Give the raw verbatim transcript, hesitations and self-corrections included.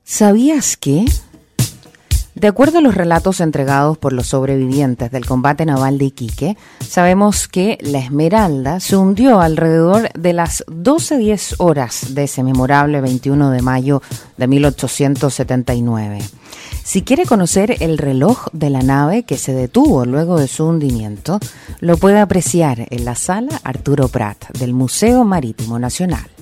¿Sabías que? De acuerdo a los relatos entregados por los sobrevivientes del combate naval de Iquique, sabemos que la Esmeralda se hundió alrededor de las doce diez horas de ese memorable veintiuno de mayo de mil ochocientos setenta y nueve. Si quiere conocer el reloj de la nave que se detuvo luego de su hundimiento, lo puede apreciar en la sala Arturo Prat del Museo Marítimo Nacional.